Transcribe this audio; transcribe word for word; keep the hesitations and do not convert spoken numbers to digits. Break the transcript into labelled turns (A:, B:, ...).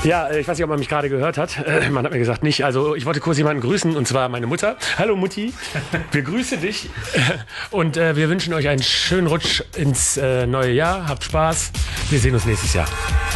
A: Ja, äh, ich weiß nicht, ob man mich gerade gehört hat. Äh, Man hat mir gesagt, nicht. Also ich wollte kurz jemanden grüßen, und zwar meine Mutter. Hallo Mutti, wir grüßen dich und äh, wir wünschen euch einen schönen Rutsch ins äh, neue Jahr. Habt Spaß. Wir sehen uns nächstes Jahr.